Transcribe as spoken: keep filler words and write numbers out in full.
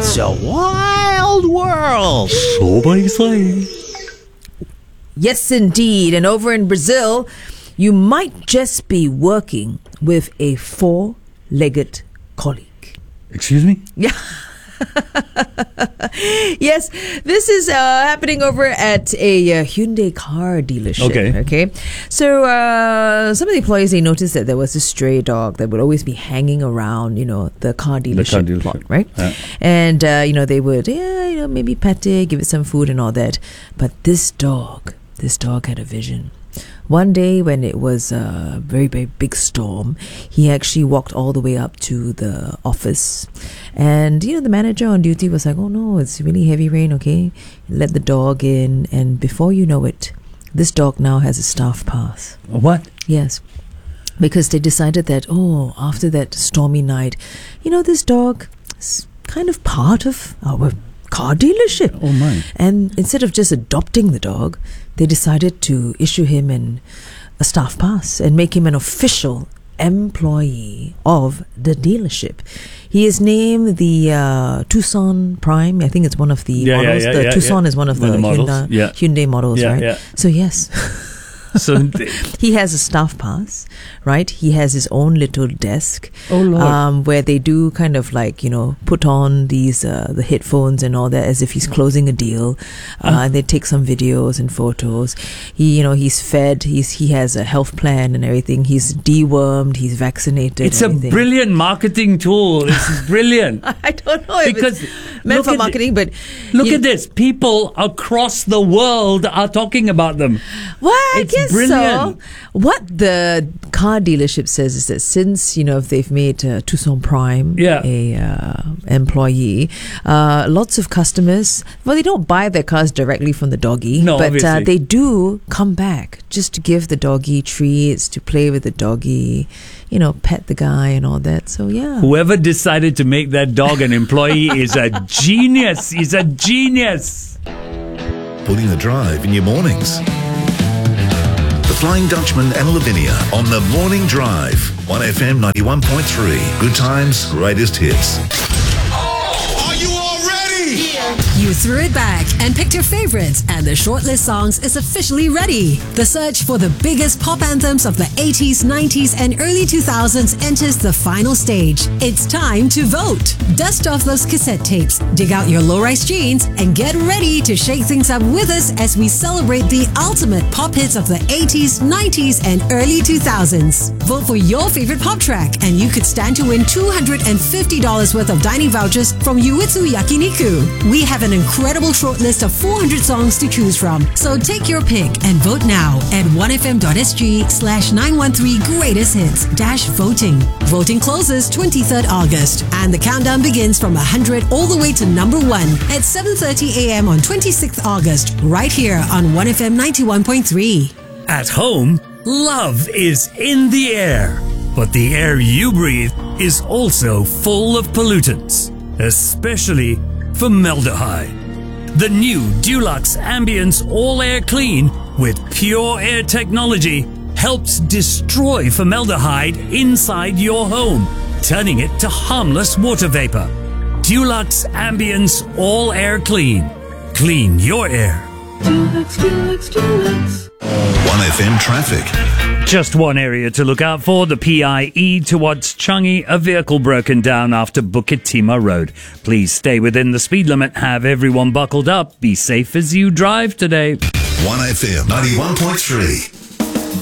It's a wild world. So they say. Yes, indeed. And over in Brazil, you might just be working with a four-legged colleague. Excuse me? Yeah. Yes, this is uh, happening over at a uh, Hyundai car dealership. Okay. Okay. So uh, some of the employees, they noticed that there was a stray dog that would always be hanging around, you know, the car dealership, car dealership. plot, right? Yeah. And uh, you know, they would, yeah, you know, maybe pet it, give it some food and all that. But this dog, this dog had a vision. One day when it was a very, very big storm, he actually walked all the way up to the office. And, you know, the manager on duty was like, oh no, it's really heavy rain, okay? Let the dog in. And before you know it, this dog now has a staff pass. What? Yes. Because they decided that, oh, after that stormy night, you know, this dog is kind of part of our car dealership. Oh my. And instead of just adopting the dog, they decided to issue him an, a staff pass and make him an official employee of the dealership. He is named the uh, Tucson Prime. I think it's one of the Yeah, yeah, models. yeah, the yeah, Tucson yeah. is one of One the, of the models. Hyundai, Yeah. Hyundai models, Yeah, right? yeah. So yes. So th- He has a staff pass, right? He has his own little desk, Oh, Lord. um, where they do kind of like, you know, put on these uh, the headphones and all that as if he's closing a deal. Uh, Ah. and they take some videos and photos. He, you know, he's fed. He's he has a health plan and everything. He's dewormed. He's vaccinated. it's a everything. brilliant marketing tool. It's brilliant. I don't know if Because it's meant look for at marketing, but Look you- at this. People across the world are talking about them. Well, I It's guess brilliant. so. What the car dealership says is that since, you know, if they've made uh, Tucson Prime Yeah. a uh, employee, uh, lots of customers, well, they don't buy their cars directly from the doggy, No, but uh, obviously. they do come back just to give the doggy treats, to play with the doggy, you know, pet the guy and all that. So, yeah. Whoever decided to make that dog an employee is a genius. He's a genius. Putting the drive in your mornings. The Flying Dutchman and Lavinia on the Morning Drive. one F M ninety-one point three. Good times, greatest hits. Are you all ready? You threw it back and picked your favorites, and the shortlist songs is officially ready. The search for the biggest pop anthems of the eighties, nineties, and early two thousands enters the final stage. It's time to vote. Dust off those cassette tapes, dig out your low-rise jeans, and get ready to shake things up with us as we celebrate the ultimate pop hits of the eighties, nineties, and early two thousands. Vote for your favorite pop track, and you could stand to win two hundred fifty dollars worth of dining vouchers from Yuitsu Yakiniku. We have an incredible shortlist of four hundred songs to choose from, so take your pick and vote now at one f m dot s g slash nine one three greatest hits dash voting. Voting closes twenty-third August, and the countdown begins from one hundred all the way to number one at seven thirty a m on twenty-sixth August, right here on one F M ninety-one point three. At home, love is in the air. But the air you breathe is also full of pollutants, especially formaldehyde. The new Dulux Ambience All Air Clean with pure air technology helps destroy formaldehyde inside your home, turning it to harmless water vapor. Dulux Ambience All Air Clean. Clean your air. one F M traffic. Just one area to look out for, the P I E towards Changi, a vehicle broken down after Bukit Timah Road. Please stay within the speed limit, have everyone buckled up, be safe as you drive today. one F M ninety-one point three.